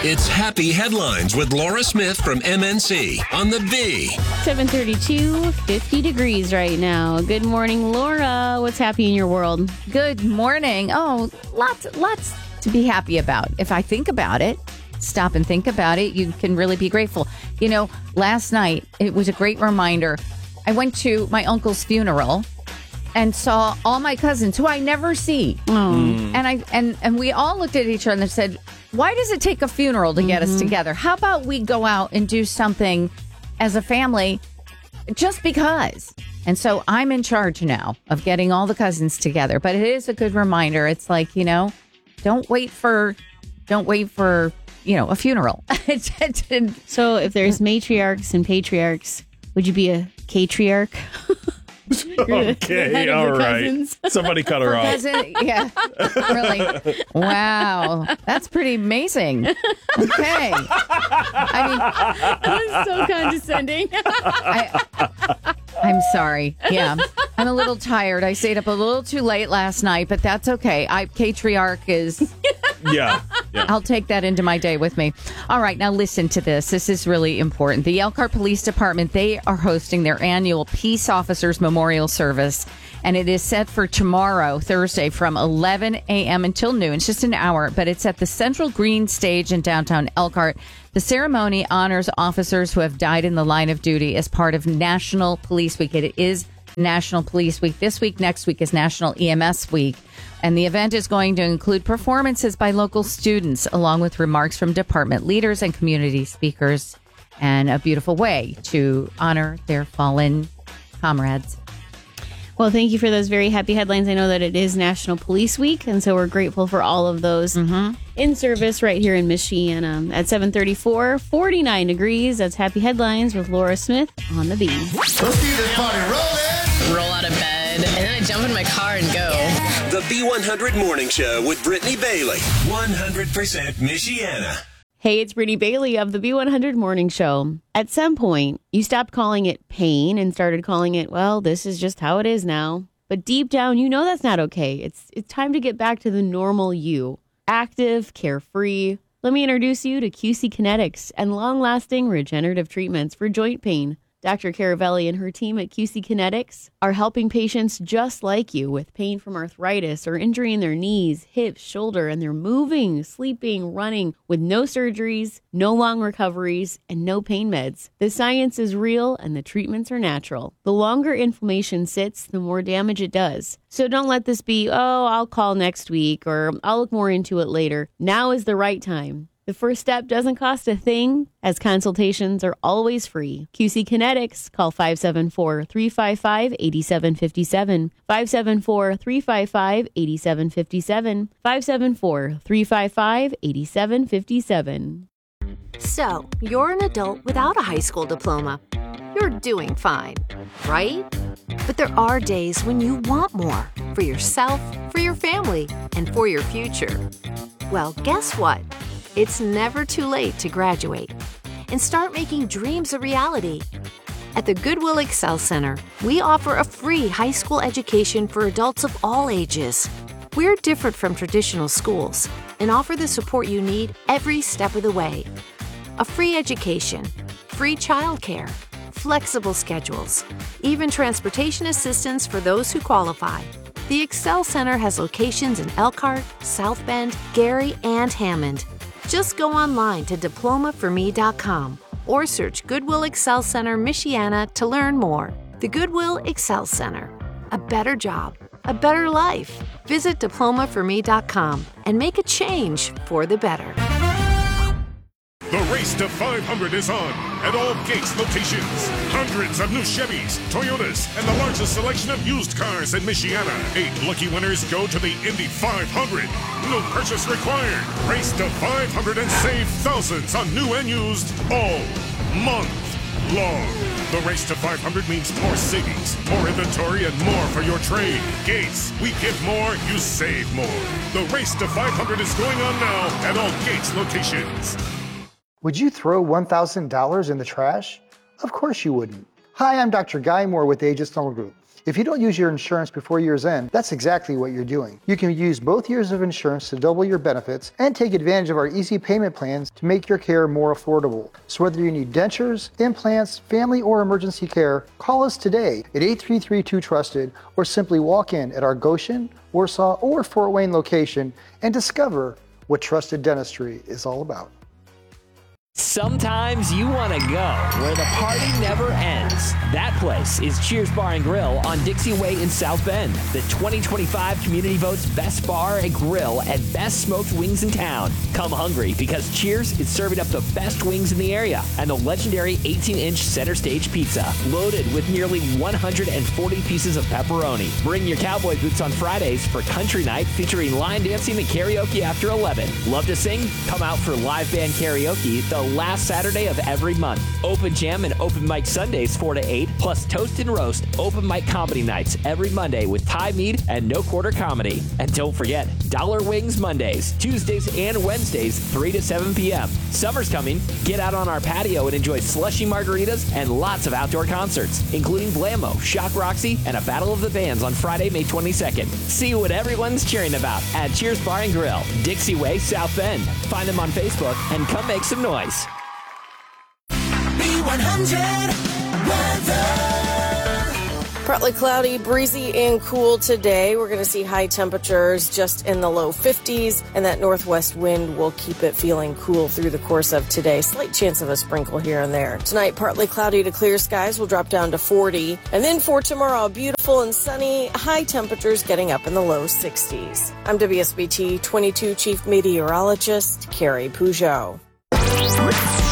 It's Happy Headlines with Laura Smith from MNC on the B. 7:32, 50 degrees right now. Good morning, Laura. What's happy in your world? Good morning. Oh, lots to be happy about. If I think about it, stop and think about it, you can really be grateful. You know, last night, it was a great reminder. I went to my uncle's funeral and saw all my cousins who I never see. And we all looked at each other and said, why does it take a funeral to get us together? How about we go out and do something as a family just because? And so I'm in charge now of getting all the cousins together. But it is a good reminder. It's like, don't wait for, a funeral. So if there's matriarchs and patriarchs, would you be a catriarch? Okay, all right. Somebody cut her off. Yeah, really. Wow, that's pretty amazing. Okay. That was so condescending. I'm sorry. Yeah, I'm a little tired. I stayed up a little too late last night, but that's okay. Patriarch is... Yeah. I'll take that into my day with me. All right, now listen to this. This is really important. The Elkhart Police Department, they are hosting their annual Peace Officers Memorial Service, and it is set for tomorrow, Thursday, from 11 a.m. until noon. It's just an hour, but it's at the Central Green Stage in downtown Elkhart. The ceremony honors officers who have died in the line of duty as part of National Police Week. It is National Police Week. This week, next week is National EMS Week. And the event is going to include performances by local students, along with remarks from department leaders and community speakers, and a beautiful way to honor their fallen comrades. Well, thank you for those very happy headlines. I know that it is National Police Week, and so we're grateful for all of those in service right here in Michiana. At 7:34, 49 degrees. That's Happy Headlines with Laura Smith on the B. Let's keep this party rolling. Roll out of bed, and then I jump in my car and go. The B100 Morning Show with Brittany Bailey. 100% Michiana. Hey, it's Brittany Bailey of the B100 Morning Show. At some point, you stopped calling it pain and started calling it, well, this is just how it is now. But deep down, you know that's not okay. It's time to get back to the normal you. Active, carefree. Let me introduce you to QC Kinetics and long-lasting regenerative treatments for joint pain. Dr. Caravelli and her team at QC Kinetics are helping patients just like you with pain from arthritis or injury in their knees, hips, shoulder, and they're moving, sleeping, running with no surgeries, no long recoveries, and no pain meds. The science is real and the treatments are natural. The longer inflammation sits, the more damage it does. So don't let this be, I'll call next week or I'll look more into it later. Now is the right time. The first step doesn't cost a thing, as consultations are always free. QC Kinetics, call 574-355-8757, 574-355-8757, 574-355-8757. So, you're an adult without a high school diploma. You're doing fine, right? But there are days when you want more for yourself, for your family, and for your future. Well, guess what? It's never too late to graduate and start making dreams a reality. At the Goodwill Excel Center, we offer a free high school education for adults of all ages. We're different from traditional schools and offer the support you need every step of the way. A free education, free childcare, flexible schedules, even transportation assistance for those who qualify. The Excel Center has locations in Elkhart, South Bend, Gary, and Hammond. Just go online to diplomaforme.com or search Goodwill Excel Center Michiana to learn more. The Goodwill Excel Center. A better job, a better life. Visit diplomaforme.com and make a change for the better. The race to 500 is on at all Gates locations. Hundreds of new Chevys, Toyotas, and the largest selection of used cars in Michiana. 8 lucky winners go to the Indy 500. No purchase required. Race to 500 and save thousands on new and used all month long. The race to 500 means more savings, more inventory, and more for your trade. Gates, we give more, you save more. The race to 500 is going on now at all Gates locations. Would you throw $1,000 in the trash? Of course you wouldn't. Hi, I'm Dr. Guy Moore with Aegis Thermal Group. If you don't use your insurance before year's end, that's exactly what you're doing. You can use both years of insurance to double your benefits and take advantage of our easy payment plans to make your care more affordable. So whether you need dentures, implants, family or emergency care, call us today at 833-2TRUSTED or simply walk in at our Goshen, Warsaw or Fort Wayne location and discover what Trusted Dentistry is all about. Sometimes you want to go where the party never ends. That place is Cheers Bar and Grill on Dixie Way in South Bend. The 2025 Community Votes Best Bar and Grill and Best Smoked Wings in town. Come hungry because Cheers is serving up the best wings in the area and the legendary 18-inch center stage pizza loaded with nearly 140 pieces of pepperoni. Bring your cowboy boots on Fridays for country night featuring line dancing and karaoke after 11. Love to sing? Come out for live band karaoke the last Saturday of every month. Open Jam and Open Mic Sundays 4 to 8, plus Toast and Roast Open Mic Comedy Nights every Monday with Ty Mead and No Quarter Comedy. And don't forget, Dollar Wings Mondays, Tuesdays and Wednesdays 3 to 7 p.m. Summer's coming. Get out on our patio and enjoy slushy margaritas and lots of outdoor concerts, including Blammo, Shock Roxy, and a Battle of the Bands on Friday, May 22nd. See what everyone's cheering about at Cheers Bar and Grill, Dixie Way, South Bend. Find them on Facebook and come make some noise. B100 weather. Partly cloudy, breezy, and cool today. We're going to see high temperatures just in the low 50s, and that northwest wind will keep it feeling cool through the course of today. Slight chance of a sprinkle here and there. Tonight, partly cloudy to clear skies will drop down to 40. And then for tomorrow, beautiful and sunny, high temperatures getting up in the low 60s. I'm WSBT 22 Chief Meteorologist Carrie Peugeot.